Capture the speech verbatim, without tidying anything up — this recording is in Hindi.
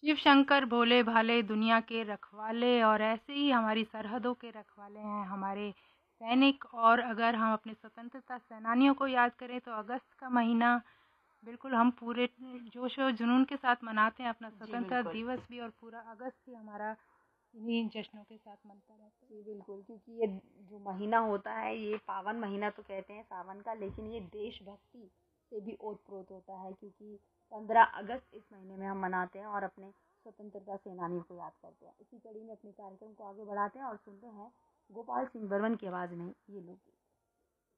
शिव शंकर भोले भाले दुनिया के रखवाले और ऐसे ही हमारी सरहदों के रखवाले हैं हमारे सैनिक। और अगर हम अपने स्वतंत्रता सेनानियों को याद करें तो अगस्त का महीना बिल्कुल हम पूरे जोश और जुनून के साथ मनाते हैं अपना जी स्वतंत्रता बिल्कुल। दिवस भी, और पूरा अगस्त भी हमारा इन्हीं जश्नों के साथ मनता रहता है। जी बिल्कुल, क्योंकि ये जो महीना होता है ये पावन महीना तो कहते हैं सावन का, लेकिन ये देशभक्ति से भी ओतप्रोत होता है, क्योंकि पंद्रह अगस्त इस महीने में हम मनाते हैं और अपने स्वतंत्रता सेनानियों को याद करते हैं। इसी कड़ी में अपने कार्यक्रम को आगे बढ़ाते हैं और सुनते हैं गोपाल सिंह बर्मन की आवाज़ में ये लोग।